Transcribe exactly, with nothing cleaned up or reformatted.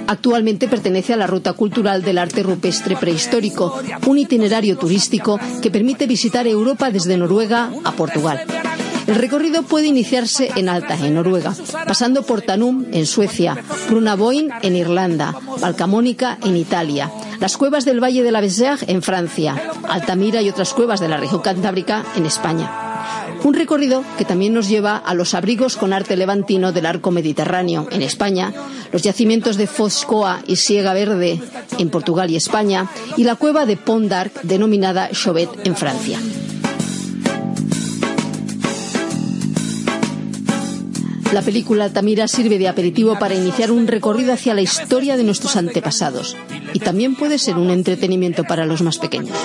Actualmente pertenece a la Ruta Cultural del Arte Rupestre Prehistórico, un itinerario turístico que permite visitar Europa desde Noruega a Portugal. El recorrido puede iniciarse en Alta, en Noruega, pasando por Tanum, en Suecia, Brunavoin, en Irlanda, Valcamonica, en Italia, las cuevas del Valle de la Besère, en Francia, Altamira y otras cuevas de la región cantábrica, en España. Un recorrido que también nos lleva a los abrigos con arte levantino del arco mediterráneo, en España, los yacimientos de Foscoa y Siega Verde, en Portugal y España, y la cueva de Pont d'Arc, denominada Chauvet, en Francia. La película Altamira sirve de aperitivo para iniciar un recorrido hacia la historia de nuestros antepasados y también puede ser un entretenimiento para los más pequeños.